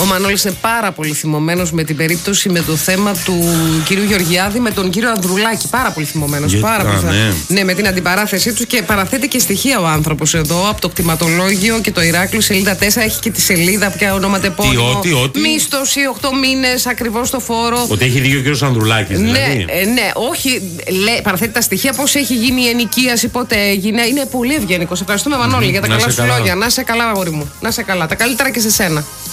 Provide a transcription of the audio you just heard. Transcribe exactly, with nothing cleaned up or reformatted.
Ο Μανώλης είναι πάρα πολύ θυμωμένος με την περίπτωση, με το θέμα του κυρίου Γεωργιάδη με τον κύριο Ανδρουλάκη. Πάρα πολύ θυμωμένος. Πάρα πολύ. Ναι. ναι, με την αντιπαράθεσή του, και παραθέτει και στοιχεία ο άνθρωπος εδώ από το κτηματολόγιο και το Ηράκλειο, σελίδα τέσσερα. Έχει και τη σελίδα πια ονοματεπώνυμο. Τι, ό,τι, ό,τι. Μίσθωση οκτώ μήνες, ακριβώς το φόρο. Ότι έχει δίκιο ο κύριος Ανδρουλάκης, δηλαδή. Ναι, ε, ναι, όχι. Λέ, παραθέτει τα στοιχεία, πώς έχει γίνει η ενοικίαση, πότε έγινε. Είναι πολύ ευγενικός. Ευχαριστούμε, Μανώλη, mm-hmm. για τα να καλά σου καλά. λόγια. Να σε καλά, αγόρι μου. Να σε καλά. Τα καλύτερα και σε σένα.